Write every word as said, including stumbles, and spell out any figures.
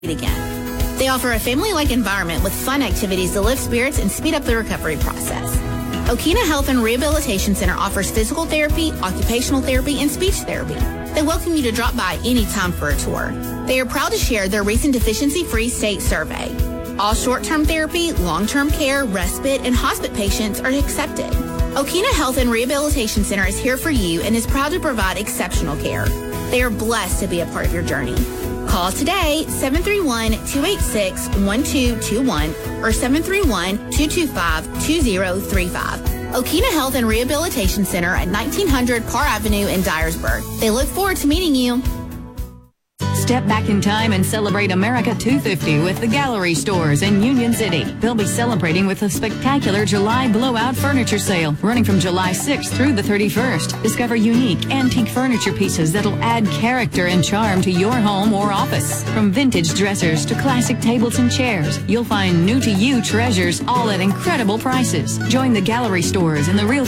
again. They offer a family-like environment with fun activities to lift spirits and speed up the recovery process. Okina Health and Rehabilitation Center offers physical therapy, occupational therapy, and speech therapy. They welcome you to drop by anytime for a tour. They are proud to share their recent deficiency-free state survey. All short-term therapy, long-term care, respite, and hospice patients are accepted. Okina Health and Rehabilitation Center is here for you and is proud to provide exceptional care. They are blessed to be a part of your journey. Call us today, seven three one, two eight six, one two two one or seven three one, two two five, two zero three five. Okina Health and Rehabilitation Center at nineteen hundred Parr Avenue in Dyersburg. They look forward to meeting you. Step back in time and celebrate America two fifty with the Gallery Stores in Union City. They'll be celebrating with a spectacular July blowout furniture sale running from July sixth through the thirty-first. Discover unique antique furniture pieces that'll add character and charm to your home or office. From vintage dressers to classic tables and chairs, you'll find new-to-you treasures all at incredible prices. Join the Gallery Stores in the real